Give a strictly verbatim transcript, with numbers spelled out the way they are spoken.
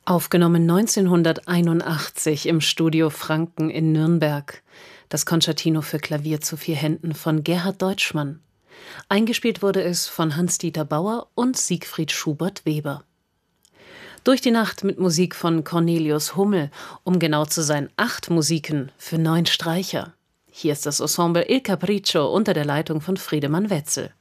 Aufgenommen neunzehnhunderteinundachtzig im Studio Franken in Nürnberg. Das Konzertino für Klavier zu vier Händen von Gerhard Deutschmann. Eingespielt wurde es von Hans-Dieter Bauer und Siegfried Schubert-Weber. Durch die Nacht mit Musik von Cornelius Hummel, um genau zu sein, acht Musiken für neun Streicher. Hier ist das Ensemble Il Capriccio unter der Leitung von Friedemann Wetzel.